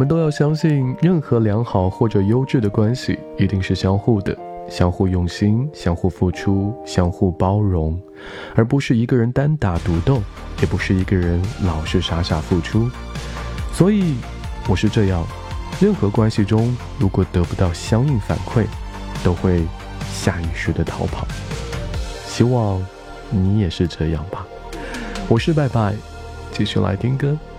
们都要相信，任何良好或者优质的关系一定是相互的，相互用心，相互付出，相互包容，而不是一个人单打独斗，也不是一个人老是傻傻付出。所以我是这样，任何关系中如果得不到相应反馈，都会下意识的逃跑。希望你也是这样吧。我是拜拜，继续来听歌。